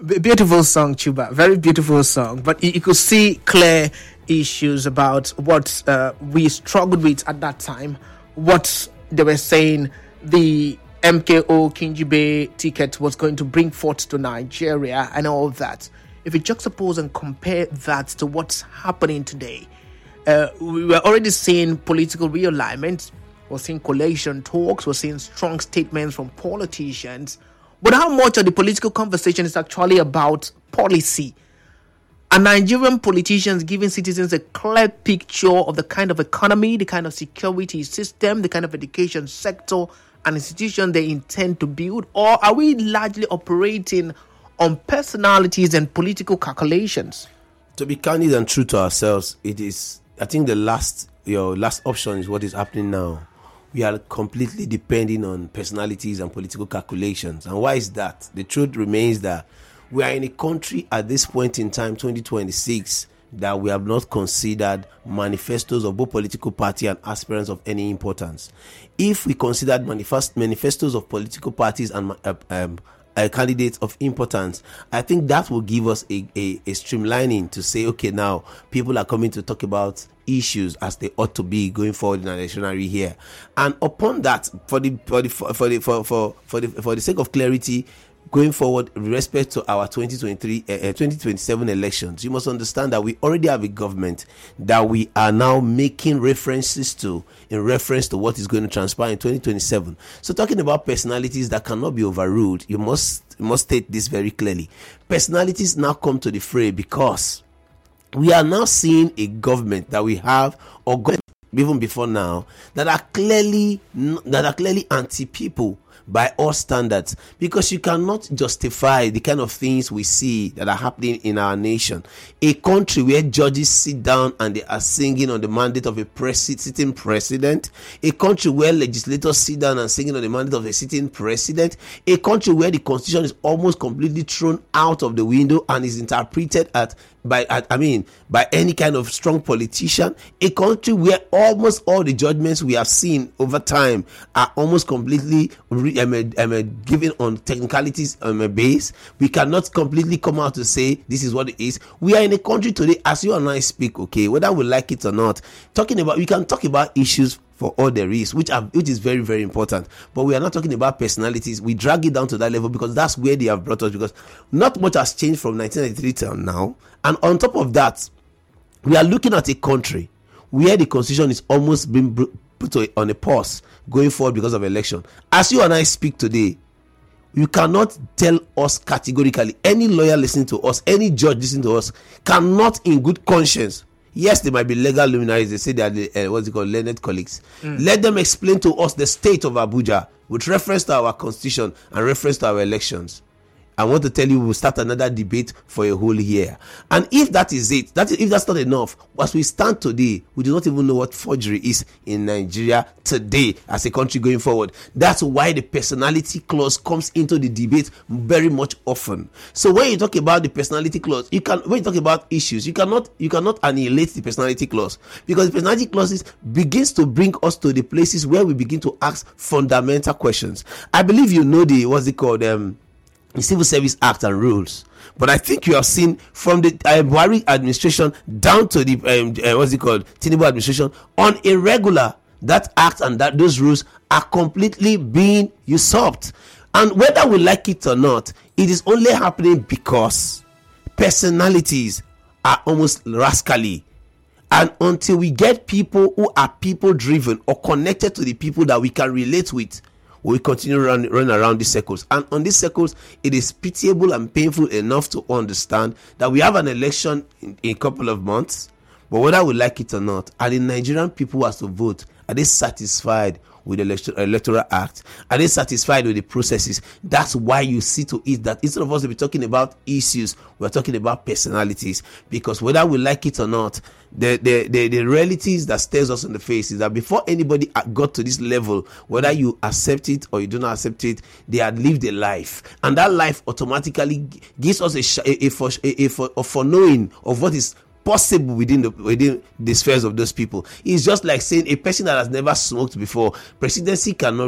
Beautiful song, Chuba. Very beautiful song. But you could see clear issues about what we struggled with at that time. What they were saying, the MKO Kingibe ticket was going to bring forth to Nigeria and all that. If you juxtapose and compare that to what's happening today, we were already seeing political realignment. We're seeing coalition talks. We're seeing strong statements from politicians. But how much of the political conversation is actually about policy? Are Nigerian politicians giving citizens a clear picture of the kind of economy, the kind of security system, the kind of education sector and institution they intend to build? Or are we largely operating on personalities and political calculations? To be candid and true to ourselves, I think the last option is what is happening now. We are completely depending on personalities and political calculations. And why is that? The truth remains that we are in a country at this point in time, 2026, that we have not considered manifestos of both political party and aspirants of any importance. If we considered manifestos of political parties and candidates of importance, I think that will give us a streamlining to say, okay, now people are coming to talk about issues as they ought to be going forward in an electionary year. And upon that, for the sake of clarity, going forward with respect to our 2027 elections, you must understand that we already have a government that we are now making references to in reference to what is going to transpire in 2027. So talking about personalities that cannot be overruled, you must state this very clearly. Personalities now come to the fray because we are now seeing a government that we have, or even before now, that are clearly anti-people by all standards, because you cannot justify the kind of things we see that are happening in our nation. A country where judges sit down and they are singing on the mandate of a sitting president, a country where legislators sit down and singing on the mandate of a sitting president, a country where the constitution is almost completely thrown out of the window and is interpreted by any kind of strong politician, a country where almost all the judgments we have seen over time are almost completely given on technicalities base. We cannot completely come out to say this is what it is. We are in a country today, as you and I speak, okay, whether we like it or not, we can talk about issues for all there is, which is very, very important. But we are not talking about personalities. We drag it down to that level because that's where they have brought us, because not much has changed from 1993 till now. And on top of that, we are looking at a country where the constitution is almost being put on a pause going forward because of election. As you and I speak today, you cannot tell us categorically, any lawyer listening to us, any judge listening to us, cannot in good conscience. Yes, they might be legal luminaries. They say they are learned colleagues. Let them explain to us the state of Abuja with reference to our constitution and reference to our elections. I want to tell you, we'll start another debate for a whole year. And if that is it, if that's not enough, as we stand today, we do not even know what forgery is in Nigeria today as a country going forward. That's why the personality clause comes into the debate very much often. So when you talk about the personality clause, when you talk about issues, you cannot annihilate the personality clause, because the personality clause begins to bring us to the places where we begin to ask fundamental questions. I believe you know the Civil Service Act and rules, but I think you have seen from the Buhari administration down to the Tinubu administration, on a regular, that act and those rules are completely being usurped. And whether we like it or not, it is only happening because personalities are almost rascally. And until we get people who are people driven or connected to the people that we can relate with, we continue run around these circles. And on these circles, it is pitiable and painful enough to understand that we have an election in a couple of months, but whether we like it or not, and the Nigerian people who has to vote, are they satisfied with the Electoral Act? Are they satisfied with the processes? That's why you see to it that instead of us to be talking about issues, we're talking about personalities. Because whether we like it or not, the realities that stares us in the face is that before anybody got to this level, whether you accept it or you do not accept it, they had lived a life, and that life automatically gives us a foreknowing of what is possible within the spheres of those people. It's just like saying a person that has never smoked before, presidency cannot